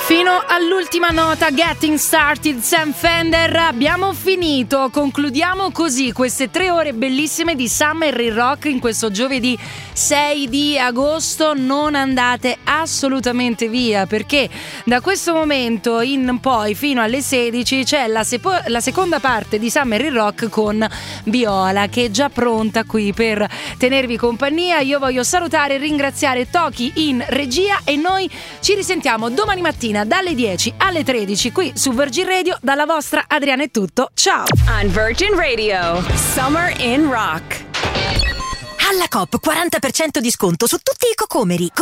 Fino all'ultima nota, Getting Started, Sam Fender. Abbiamo finito, concludiamo così queste 3 ore bellissime di Summer in Rock in questo giovedì 6 di agosto. Non andate assolutamente via, perché da questo momento in poi fino alle 16 c'è la seconda parte di Summer in Rock con Viola, che è già pronta qui per tenervi compagnia. Io voglio salutare e ringraziare Toki in regia e noi ci risentiamo domani mattina dalle 10 alle 13 qui su Virgin Radio. Dalla vostra Adriana è tutto, ciao. On Virgin Radio, Summer in Rock. Alla Coop 40% di sconto su tutti i cocomeri.